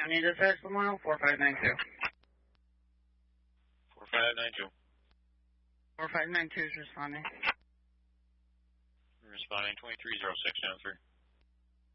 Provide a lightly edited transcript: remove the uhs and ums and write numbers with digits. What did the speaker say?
County Dispatch, Lamoille, 4592. 4592. 4592 is responding. Responding 2306, answer.